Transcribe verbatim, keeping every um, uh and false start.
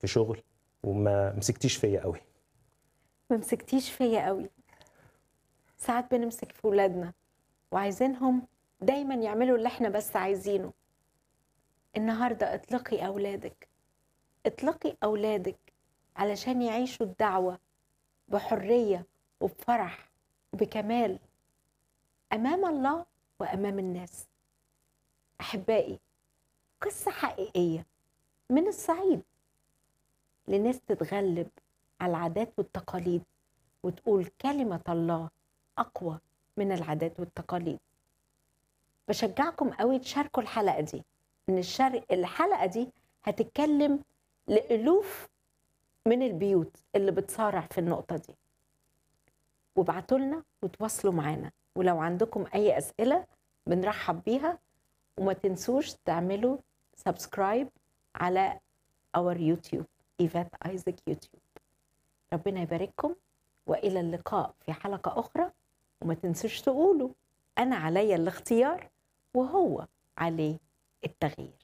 في شغل وما مسكتيش فيا قوي. ما مسكتيش فيا قوي. ساعات بنمسك في ولادنا وعايزينهم دايما يعملوا اللي احنا بس عايزينه. النهارده اطلقي اولادك، اطلقي اولادك علشان يعيشوا الدعوه بحريه وبفرح وبكمال امام الله وامام الناس. احبائي، قصه حقيقيه من الصعيد لناس تتغلب على العادات والتقاليد وتقول كلمه الله اقوى من العادات والتقاليد. بشجعكم قوي تشاركوا الحلقه دي، ان الشر... الحلقه دي هتتكلم لالوف من البيوت اللي بتصارع في النقطه دي. وابعتوا لنا وتواصلوا معانا، ولو عندكم اي اسئله بنرحب بيها. وما تنسوش تعملوا سبسكرايب على اور يوتيوب، ايفات ايزك يوتيوب. ربنا يبارككم والى اللقاء في حلقه اخرى. وما تنسوش تقولوا انا عليا الاختيار وهو عليه التغيير.